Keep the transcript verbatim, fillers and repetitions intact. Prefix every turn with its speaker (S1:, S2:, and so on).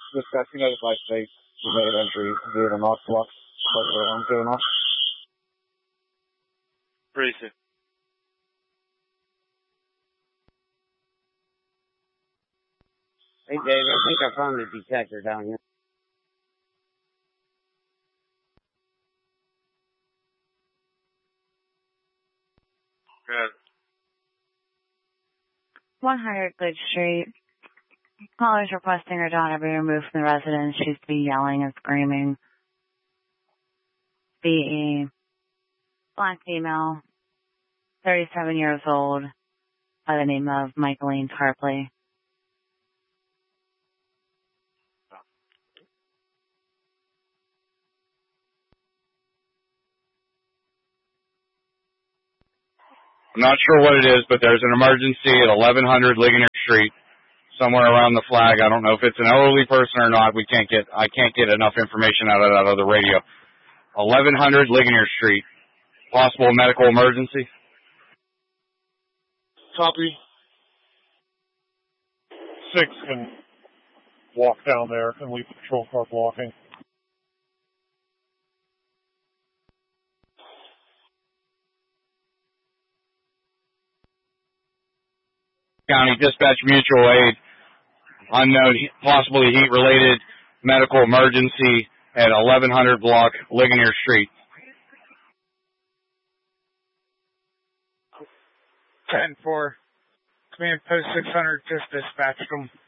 S1: Discussing other by state related entry via the North Block. I'm doing off.
S2: Precinct.
S3: Hey, Dave, I think I found a detector down here.
S2: Good.
S4: one hundred Glade Street. Caller is requesting her daughter be removed from the residence. She's been yelling and screaming. B E. Black female. thirty-seven years old. By the name of Michaeline Tarpley.
S5: I'm not sure what it is, but there's an emergency at eleven hundred Ligonier Street, somewhere around the flag. I don't know if it's an elderly person or not. We can't get, I can't get enough information out of that other radio. eleven hundred Ligonier Street. Possible medical emergency.
S6: Copy. Six can walk down there and leave the patrol car blocking.
S5: County Dispatch Mutual Aid, unknown, possibly heat-related medical emergency at eleven hundred block Ligonier Street.
S7: ten four. Command Post six hundred, just dispatched them.